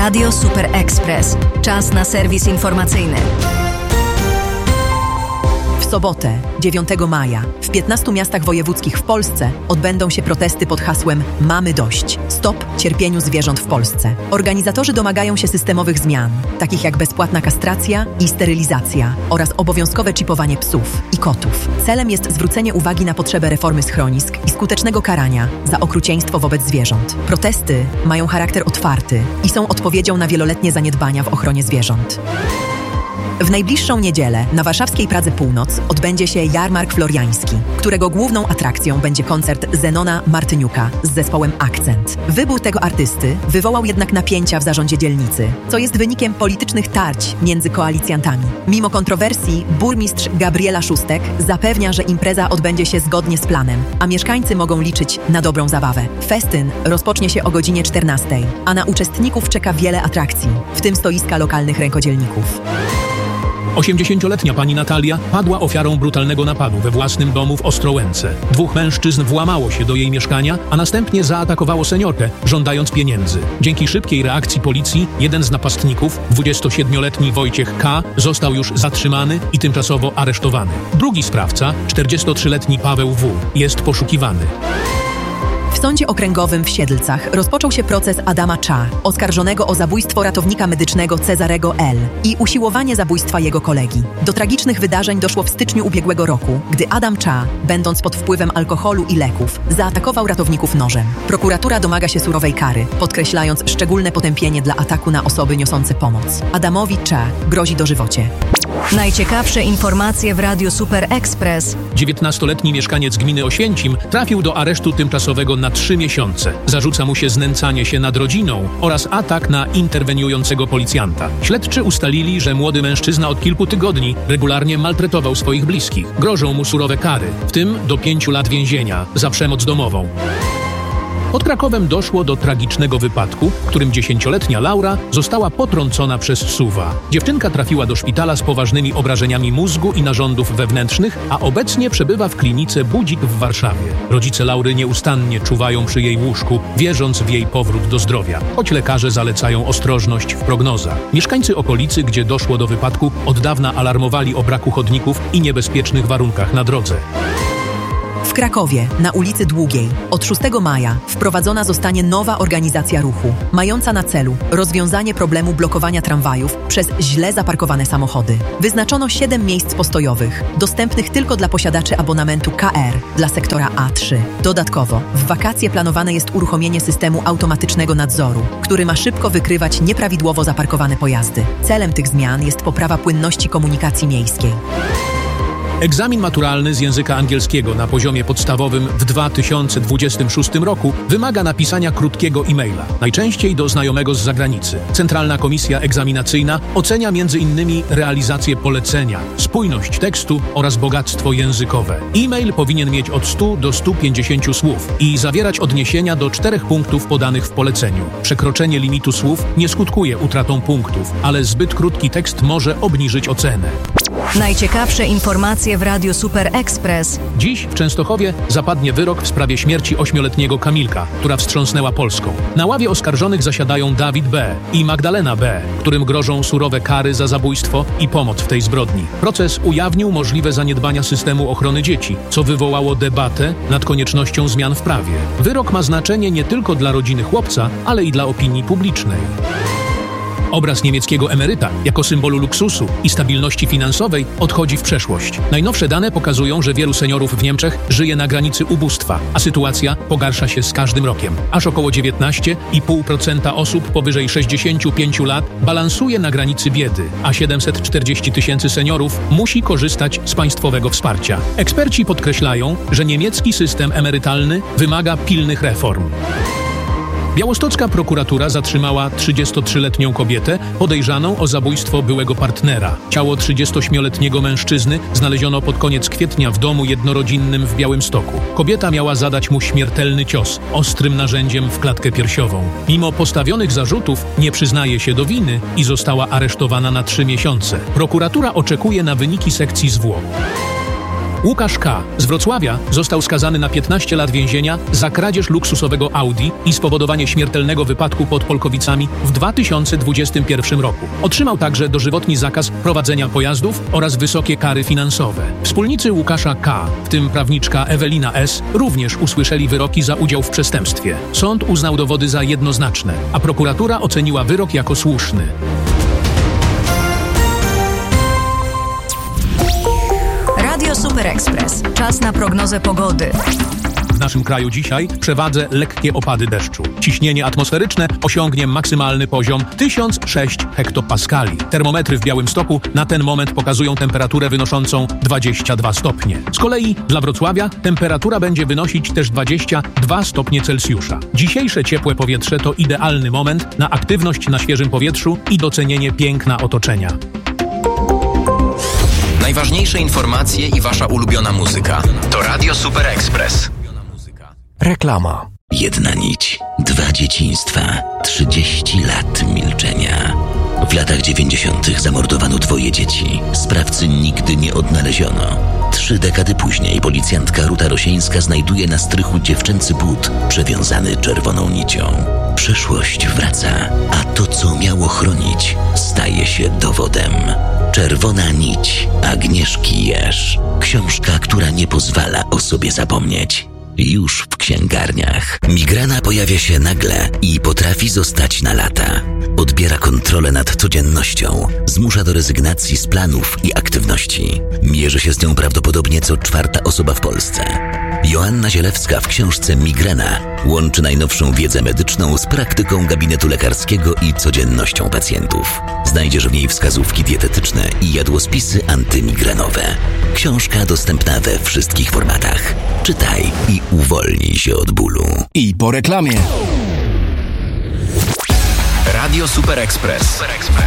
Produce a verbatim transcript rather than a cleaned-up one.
Radio Super Express. Czas na serwis informacyjny. W sobotę, dziewiątego maja, w piętnastu miastach wojewódzkich w Polsce odbędą się protesty pod hasłem Mamy dość. Stop cierpieniu zwierząt w Polsce. Organizatorzy domagają się systemowych zmian, takich jak bezpłatna kastracja i sterylizacja oraz obowiązkowe czipowanie psów i kotów. Celem jest zwrócenie uwagi na potrzebę reformy schronisk i skutecznego karania za okrucieństwo wobec zwierząt. Protesty mają charakter otwarty i są odpowiedzią na wieloletnie zaniedbania w ochronie zwierząt. W najbliższą niedzielę na warszawskiej Pradze Północ odbędzie się Jarmark Floriański, którego główną atrakcją będzie koncert Zenona Martyniuka z zespołem Akcent. Wybór tego artysty wywołał jednak napięcia w zarządzie dzielnicy, co jest wynikiem politycznych tarć między koalicjantami. Mimo kontrowersji burmistrz Gabriela Szóstek zapewnia, że impreza odbędzie się zgodnie z planem, a mieszkańcy mogą liczyć na dobrą zabawę. Festyn rozpocznie się o godzinie czternastej, a na uczestników czeka wiele atrakcji, w tym stoiska lokalnych rękodzielników. osiemdziesięcioletnia pani Natalia padła ofiarą brutalnego napadu we własnym domu w Ostrołęce. Dwóch mężczyzn włamało się do jej mieszkania, a następnie zaatakowało seniorkę, żądając pieniędzy. Dzięki szybkiej reakcji policji jeden z napastników, dwudziestosiedmioletni Wojciech K., został już zatrzymany i tymczasowo aresztowany. Drugi sprawca, czterdziestotrzyletni Paweł W., jest poszukiwany. W Sądzie Okręgowym w Siedlcach rozpoczął się proces Adama Cza, oskarżonego o zabójstwo ratownika medycznego Cezarego L. i usiłowanie zabójstwa jego kolegi. Do tragicznych wydarzeń doszło w styczniu ubiegłego roku, gdy Adam Cza, będąc pod wpływem alkoholu i leków, zaatakował ratowników nożem. Prokuratura domaga się surowej kary, podkreślając szczególne potępienie dla ataku na osoby niosące pomoc. Adamowi Cza grozi dożywocie. Najciekawsze informacje w Radiu Super Express. dziewiętnastoletni mieszkaniec gminy Oświęcim trafił do aresztu tymczasowego na trzy miesiące. Zarzuca mu się znęcanie się nad rodziną oraz atak na interweniującego policjanta. Śledczy ustalili, że młody mężczyzna od kilku tygodni regularnie maltretował swoich bliskich. Grożą mu surowe kary, w tym do pięciu lat więzienia za przemoc domową. Pod Krakowem doszło do tragicznego wypadku, w którym dziesięcioletnia Laura została potrącona przez suwa. Dziewczynka trafiła do szpitala z poważnymi obrażeniami mózgu i narządów wewnętrznych, a obecnie przebywa w klinice Budzik w Warszawie. Rodzice Laury nieustannie czuwają przy jej łóżku, wierząc w jej powrót do zdrowia, choć lekarze zalecają ostrożność w prognozach. Mieszkańcy okolicy, gdzie doszło do wypadku, od dawna alarmowali o braku chodników i niebezpiecznych warunkach na drodze. W Krakowie, na ulicy Długiej, od szóstego maja wprowadzona zostanie nowa organizacja ruchu, mająca na celu rozwiązanie problemu blokowania tramwajów przez źle zaparkowane samochody. Wyznaczono siedem miejsc postojowych, dostępnych tylko dla posiadaczy abonamentu K R dla sektora A trzy. Dodatkowo, w wakacje planowane jest uruchomienie systemu automatycznego nadzoru, który ma szybko wykrywać nieprawidłowo zaparkowane pojazdy. Celem tych zmian jest poprawa płynności komunikacji miejskiej. Egzamin maturalny z języka angielskiego na poziomie podstawowym w dwa tysiące dwudziestym szóstym roku wymaga napisania krótkiego e-maila, najczęściej do znajomego z zagranicy. Centralna Komisja Egzaminacyjna ocenia między innymi realizację polecenia, spójność tekstu oraz bogactwo językowe. E-mail powinien mieć od stu do stu pięćdziesięciu słów i zawierać odniesienia do czterech punktów podanych w poleceniu. Przekroczenie limitu słów nie skutkuje utratą punktów, ale zbyt krótki tekst może obniżyć ocenę. Najciekawsze informacje w Radiu Super Express. Dziś w Częstochowie zapadnie wyrok w sprawie śmierci ośmioletniego Kamilka, która wstrząsnęła Polską. Na ławie oskarżonych zasiadają Dawid B. i Magdalena B., którym grożą surowe kary za zabójstwo i pomoc w tej zbrodni. Proces ujawnił możliwe zaniedbania systemu ochrony dzieci, co wywołało debatę nad koniecznością zmian w prawie. Wyrok ma znaczenie nie tylko dla rodziny chłopca, ale i dla opinii publicznej. Obraz niemieckiego emeryta jako symbolu luksusu i stabilności finansowej odchodzi w przeszłość. Najnowsze dane pokazują, że wielu seniorów w Niemczech żyje na granicy ubóstwa, a sytuacja pogarsza się z każdym rokiem. Aż około dziewiętnaście i pół procent osób powyżej sześćdziesięciu pięciu lat balansuje na granicy biedy, a siedemset czterdzieści tysięcy seniorów musi korzystać z państwowego wsparcia. Eksperci podkreślają, że niemiecki system emerytalny wymaga pilnych reform. Białostocka prokuratura zatrzymała trzydziestotrzyletnią kobietę podejrzaną o zabójstwo byłego partnera. Ciało trzydziestoośmioletniego mężczyzny znaleziono pod koniec kwietnia w domu jednorodzinnym w Białymstoku. Kobieta miała zadać mu śmiertelny cios ostrym narzędziem w klatkę piersiową. Mimo postawionych zarzutów nie przyznaje się do winy i została aresztowana na trzy miesiące. Prokuratura oczekuje na wyniki sekcji zwłok. Łukasz K. z Wrocławia został skazany na piętnaście lat więzienia za kradzież luksusowego Audi i spowodowanie śmiertelnego wypadku pod Polkowicami w dwa tysiące dwudziestym pierwszym roku. Otrzymał także dożywotni zakaz prowadzenia pojazdów oraz wysokie kary finansowe. Wspólnicy Łukasza K., w tym prawniczka Ewelina S., również usłyszeli wyroki za udział w przestępstwie. Sąd uznał dowody za jednoznaczne, a prokuratura oceniła wyrok jako słuszny. Radio Super Express. Czas na prognozę pogody. W naszym kraju dzisiaj w przewadze lekkie opady deszczu. Ciśnienie atmosferyczne osiągnie maksymalny poziom tysiąc sześć hektopaskali. Termometry w Białymstoku na ten moment pokazują temperaturę wynoszącą dwadzieścia dwa stopnie. Z kolei dla Wrocławia temperatura będzie wynosić też dwadzieścia dwa stopnie Celsjusza. Dzisiejsze ciepłe powietrze to idealny moment na aktywność na świeżym powietrzu i docenienie piękna otoczenia. Najważniejsze informacje i wasza ulubiona muzyka. To Radio Super Express. Reklama. Jedna nić, dwa dzieciństwa, trzydzieści lat milczenia. W latach dziewięćdziesiątych zamordowano dwoje dzieci. Sprawcy nigdy nie odnaleziono. Trzy dekady później policjantka Ruta Rosieńska znajduje na strychu dziewczęcy but przewiązany czerwoną nicią. Przeszłość wraca, a to, co miało chronić, staje się dowodem. Czerwona nić Agnieszki Jerz. Książka, która nie pozwala o sobie zapomnieć. Już w księgarniach. Migrena pojawia się nagle i potrafi zostać na lata. Odbiera kontrolę nad codziennością, zmusza do rezygnacji z planów i aktywności. Mierzy się z nią prawdopodobnie co czwarta osoba w Polsce. Joanna Zielewska w książce Migrena łączy najnowszą wiedzę medyczną z praktyką gabinetu lekarskiego i codziennością pacjentów. Znajdziesz w niej wskazówki dietetyczne i jadłospisy antymigrenowe. Książka dostępna we wszystkich formatach. Czytaj i uwolnij się od bólu. I po reklamie. Radio Super Express.